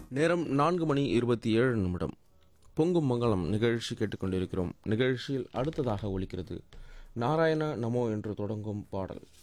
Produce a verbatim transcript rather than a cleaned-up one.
நேரம் நான்கு மணி இருபத்தி ஏழு நிமிடம். பொங்கும் மங்களம் நிகழ்ச்சி கேட்டுக்கொண்டிருக்கிறோம். நிகழ்ச்சியில் அடுத்ததாக ஒலிக்கிறது நாராயண நமோ என்று தொடங்கும் பாடல்.